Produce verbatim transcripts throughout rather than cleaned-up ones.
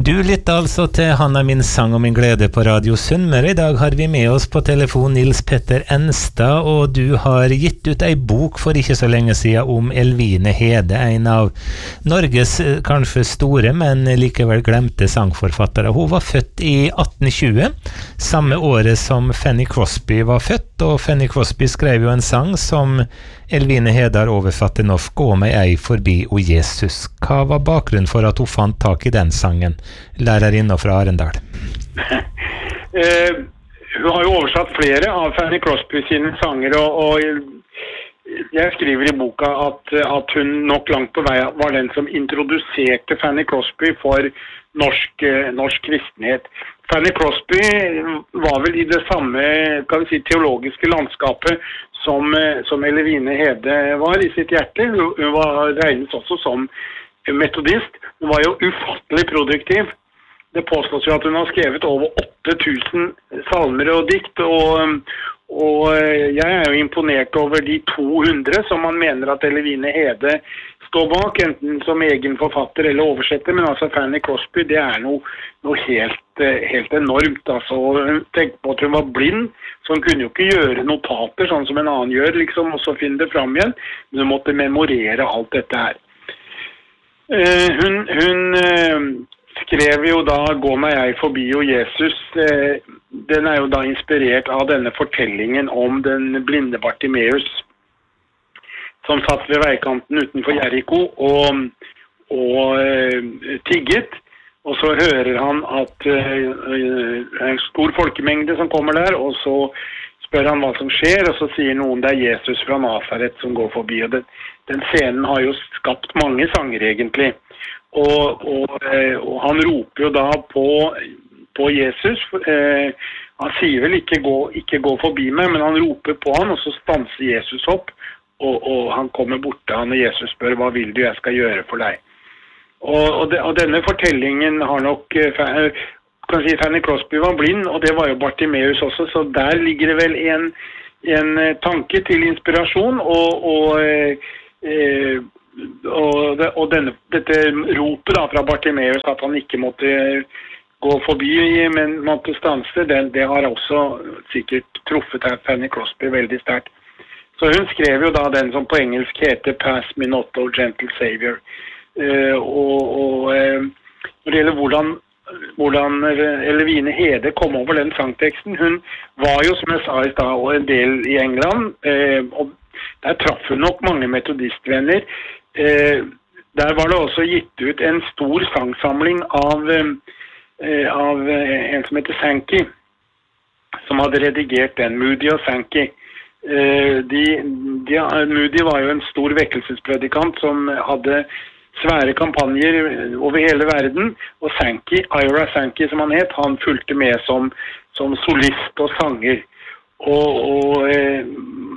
Du lytter altså til Han er min sang og min glede på Radio Sunnmøre. I dag har vi med oss på telefon Nils Petter Enstad, og du har gitt ut ei bok for ikke så lenge siden om Elvine Hede, en av Norges kanskje store, men likevel glemte sangforfattere. Hun var født i atten tjue, samme året som Fanny Crosby var født, og Fanny Crosby skrev jo en sang som Elvine Hede har oversatt til norsk, «Gå meg ei forbi o Jesus». Hva var bakgrunnen for at hun fant tak i den sangen, lærerinna fra Arendal? uh, hun har jo oversatt flere av Fanny Crosby sine sanger, og, og jeg skriver i boka at, at hun nok langt på vei var den som introduserte Fanny Crosby for norsk, norsk kristenhet. Fanny Crosby var vel i det samme, kan vi si, teologiske landskapet som, som Elvine Hede var i sitt hjerte. Hun var regnet også som metodist. Hun var jo ufattelig produktiv. Det påstås jo at hun har skrevet over åtte tusen salmer og dikt, og, og jeg er jo imponert over de to hundre som man mener at Elvine Hede står bak, enten som egen forfatter eller oversetter, men altså Fanny Crosby, det er noe, noe helt, helt enormt. Altså, tenk på at hun var blind, så hun kunne jo ikke gjøre notater, sånn som en annen gjør, liksom, og så finne det frem igjen, men hun måtte memorere alt dette her. Uh, hun hun uh, skrev jo da «Gå meg ei forbi o Jesus». Uh, den er jo da inspirert av denne fortellingen om den blinde Bartimeus, som satt ved veikanten utenfor Jericho og, og uh, tigget. Og så hører han at uh, en stor folkemengde som kommer der, og så spør han hva som skjer, og så sier noen det er Jesus fra Nazaret som går forbi. Og den, den scenen har jo skapt mange sanger egentlig. Og, og, og han roper jo da på, på Jesus. Eh, han sier vel ikke gå, ikke gå forbi meg, men han roper på han, og så stanser Jesus opp. Og, og han kommer bort til han, og Jesus spør, hva vil du jeg skal gjøre for deg? Og, og, de, og denne fortellingen har nok... kan si Fanny Crosby var blind, og det var jo Bartimeus også, så der ligger det vel en, en tanke til inspirasjon, og, og, eh, og, det, og denne, dette ropet da fra Bartimeus at han ikke måtte gå forbi, men måtte stanse, det, det har også sikkert truffet her Fanny Crosby veldig sterkt. Så hun skrev jo da den som på engelsk heter Pass me not, O gentle Savior. Eh, og, og eh, når det gjelder hvordan hvordan Elvine Hede kom over den sangteksten. Hun var jo, som jeg sa i stad, en del i England, eh, og der traff hun nok mange metodistvenner. Eh, der var det også gitt ut en stor sangsamling av, eh, av en som heter Sankey, som hadde redigert den, Moody og Sankey. Eh, de, de, Moody var jo en stor vekkelsespredikant som hadde svære kampanjer over hele verden, og Sankey, Ira Sankey som han het, han fulgte med som, som solist og sanger. Og, og eh,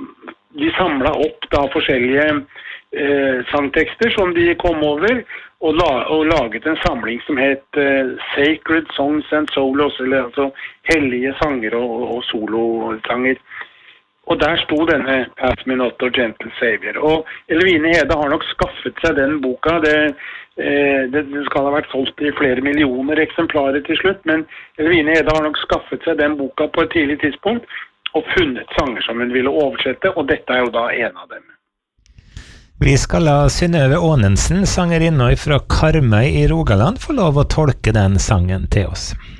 de samlet opp da forskjellige eh, sangtekster som de kom over, og, la, og laget en samling som het eh, Sacred Songs and Solos, eller altså hellige sanger og, og solosanger. Og der sto denne Pass me not, O gentle Savior. Og Elvine Hede har nok skaffet seg den boka. Det, eh, det skal ha vært solgt i flere millioner eksemplarer til slutt, men Elvine Hede har nok skaffet seg den boka på et tidlig tidspunkt og funnet sanger som hun ville oversette, og dette er jo da en av dem. Vi skal la Synnøve Aanensen, sangerinna fra Karmøy i Rogaland, få lov å tolke den sangen til oss.